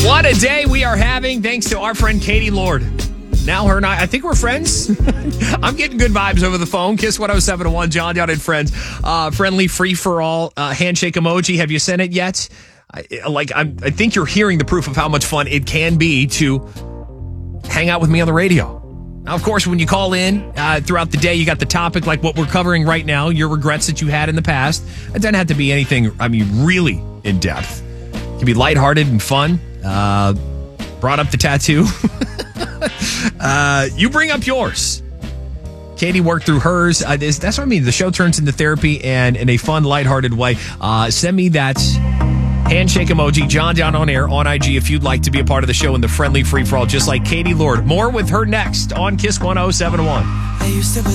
What a day we are having thanks to our friend Katie Lord. Now her and I think we're friends. I'm getting good vibes over the phone. Kiss 107.1, John Down and Friends. Friendly free-for-all handshake emoji. Have you sent it yet? I think you're hearing the proof of how much fun it can be to hang out with me on the radio. Now, of course, when you call in throughout the day, you got the topic like what we're covering right now, your regrets that you had in the past. It doesn't have to be anything, really in depth. It can be lighthearted and fun. Brought up the tattoo. You bring up yours. Katie worked through hers. That's what I mean. The show turns into therapy and in a fun, lighthearted way. Send me that handshake emoji, John Down on Air on IG if you'd like to be a part of the show in the friendly free-for-all, just like Katie Lord. More with her next on Kiss 107.1.